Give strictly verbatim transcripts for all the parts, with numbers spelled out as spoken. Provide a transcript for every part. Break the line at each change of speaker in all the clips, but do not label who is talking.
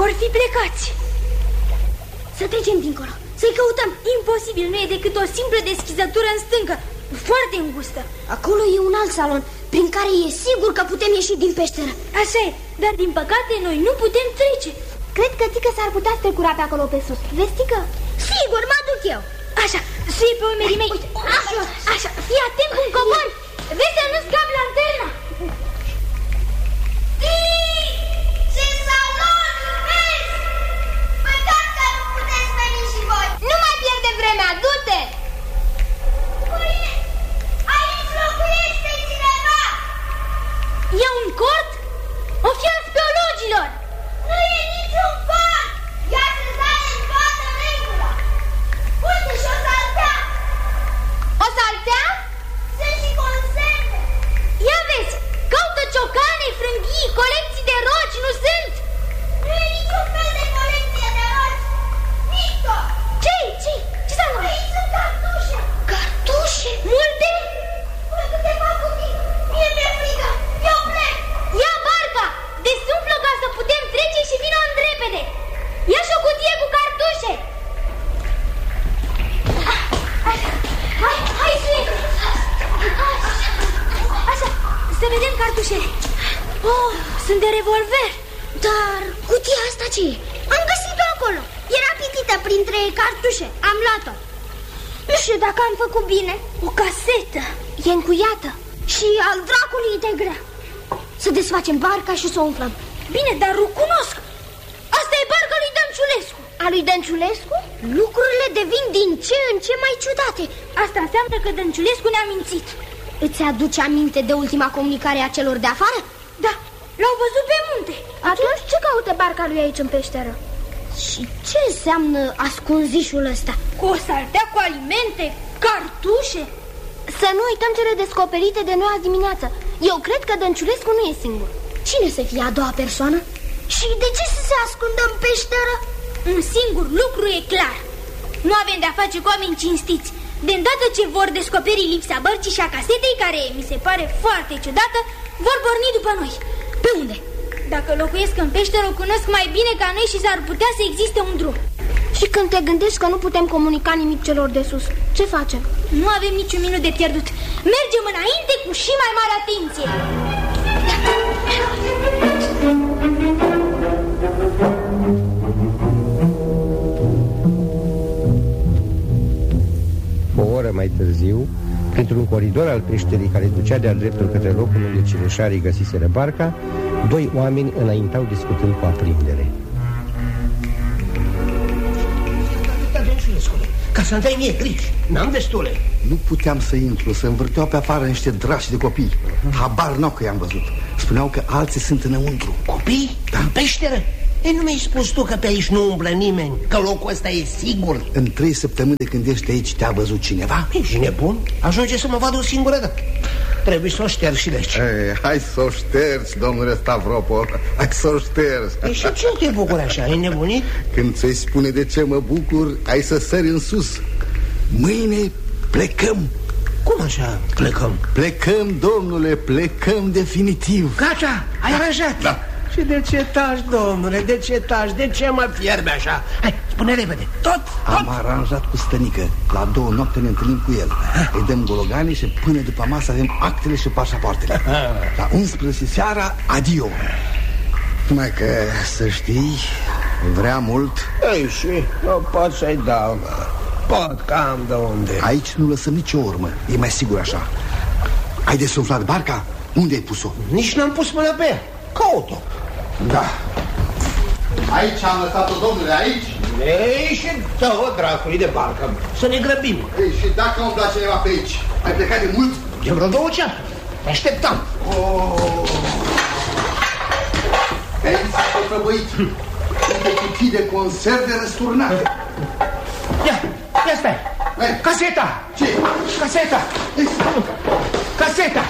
Or fi plecați.
Să trecem dincolo, să-i căutăm.
Imposibil, nu e decât o simplă deschizătură în stâncă, foarte îngustă.
Acolo e un alt salon prin care e sigur că putem ieși din peșteră.
Așa e, dar din păcate noi nu putem trece.
Cred că Tică s-ar putea strecura pe acolo pe sus. Vezi, Tică? Sigur, mă duc eu.
Așa, sui pe umerii mei. Așa, așa, fii atent cum cobori. Vezi să nu scapi lanterna.
Ce salon, vezi? Păcat că nu puteți veni și voi. Nu mai pierde vremea, du-te. Aici locuiește cineva.
E un cort? O fi al speologilor.
Nu e niciun cort. Ia să stai în toată regula. Uite și o saltea. O saltea? Sunt și conserve.
Ia vezi, caută ciocane, frânghii, colecții de roci, nu sunt?
Nu e niciun fel de colecție de roci. Victor!
Ce-i? Ce-i? Ce s-a luat?
Aici sunt cartușe.
Cartușe? Multe?
Până câteva cutii. Mie mi-e frică. Eu plec.
Ia barca! Desumflă ca să putem trece și vină în repede. Ia și o cutie cu cartușe. Hai, hai, Sui! Așa, să vedem cartușele. Oh, sunt de revolver.
Dar cutia asta ce e? Am găsit-o acolo. Era pitită printre cartușe. Am luat-o. Nu știu dacă am făcut bine.
O casetă.
E încuiată. Și al dracului de grea. Să desfacem barca și să o umflăm.
Bine, dar o cunosc. Asta e barca lui Dănciulescu.
A lui Dănciulescu? Lucrurile devin din ce în ce mai ciudate.
Asta înseamnă că Dănciulescu ne-a mințit.
Îți aduce aminte de ultima comunicare a celor de afară?
Da, l-au văzut pe munte.
Atunci ce caută barca lui aici în peșteră? Și ce înseamnă ascunzișul ăsta?
Cu o saltea cu alimente, cartușe.
Să nu uităm cele descoperite de noi azi dimineață. Eu cred că Dănciulescu nu e singur. Cine să fie a doua persoană? Și de ce să se ascundă în peșteră?
Un singur lucru e clar. Nu avem de-a face cu oameni cinstiți. De îndată ce vor descoperi lipsa bărcii și a casetei, care mi se pare foarte ciudată, vor porni după noi.
Pe unde?
Dacă locuiesc în peșteră, o cunosc mai bine ca noi și s-ar putea să existe un drum.
Și când te gândești că nu putem comunica nimic celor de sus, ce facem?
Nu avem niciun minut de pierdut. Mergem înainte cu și mai mare atenție.
O oră mai târziu, printr-un coridor al peșterii care ducea de-a dreptul către locul unde cireșarii găsiseră barca, doi oameni înaintau discutând cu aprindere.
Ca să-mi dai mie griji, n-am destule.
Nu puteam să intru, să învârteau pe afară niște drași de copii. Habar n-au că i-am văzut. Spuneau că alții sunt înăuntru.
Copii? Da. În peșteră? Ei, nu mi-ai spus tu că pe aici nu umblă nimeni, că locul ăsta e sigur?
În trei săptămâni de când ești aici te-a văzut cineva?
Ești nebun? Ajunge să mă vadă o singură dată. Trebuie să o șterg și de aici.
Ei, hai să o ștergi, domnule Stavropol. Hai să o ștergi.
Ei, și ce te bucuri așa? E nebunit?
Când ți-i spune de ce mă bucur, ai să sări în sus. Mâine plecăm.
Cum așa plecăm?
Plecăm, domnule, plecăm definitiv.
Gata, ai aranjat?
Da.
Și de ce taci, domnule, de ce taci, de ce mă fierbe așa? Hai, spune repede, tot, tot.
Am aranjat cu Stănică. La două noapte ne întâlnim cu el. Îi dăm gologane și până după masă avem actele și pașapoartele. La unsprezece seara, adio. Numai că, să știi, vrea mult.
Ei, și eu pot să-i dau. Pot, cam de unde.
Aici nu lăsăm nicio urmă, e mai sigur așa. Ai desumflat barca? Unde ai pus-o?
Nici n-am pus mâna pe ea. Caut-o.
Da. Aici am lăsat-o, domnule, aici.
Ei, și dă-o dracului de barcă. Să ne grăbim.
Ei, și dacă umbla cineva pe aici, ai plecat de mult?
De vreo două ceasuri. Te așteptam.
Oh. Aici s-a tot prăbăit. Uite cutii de conserve răsturnate.
Ia, ia stai.
Ei.
Caseta.
Ce?
Caseta.
Ei.
Caseta.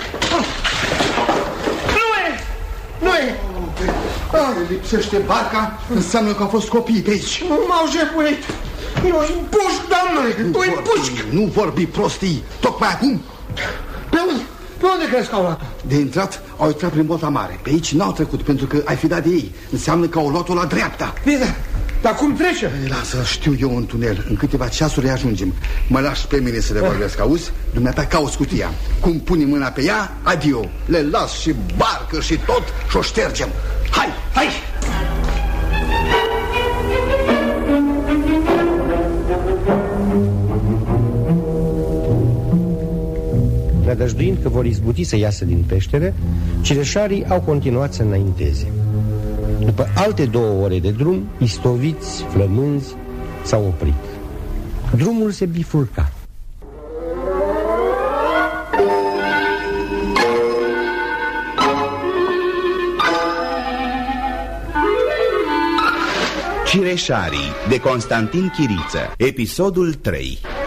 Nu e. Nu e.
Dacă lipsește barca, înseamnă că au fost copii pe aici.
M-au jefuit. Eu îi împușc, doamnă, îi împușc.
Nu vorbi prostii. Tocmai acum?
Pe unde?
Pe unde crezi că au luat-o?
De intrat au intrat prin Bota Mare. Pe aici n-au trecut, pentru că ai fi dat de ei. Înseamnă că au luat-o la dreapta.
Bine, dar cum trece?
Lasă, știu eu un tunel. În câteva ceasuri ajungem. Mă lași pe mine să le vorbesc, auzi? Dumneata cauți cutia. Cum puni mâna pe ea, adio. Le las și barcă și tot și o ștergem. Hai, hai!
Nădăjduind că vor izbuti să iasă din peșteră, cireșarii au continuat să înainteze. După alte două ore de drum, istoviți, flămânzi, s-au oprit. Drumul se bifurca.
Cireșarii de Constantin Chiriță, episodul trei.